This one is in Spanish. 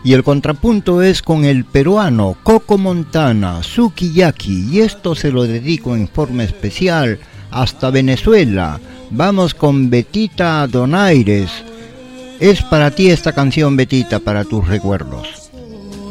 Y el contrapunto es con el peruano Coco Montana, Sukiyaki, y esto se lo dedico en forma especial hasta Venezuela. Vamos con Betita Donaires. Es para ti esta canción, Betita, para tus recuerdos.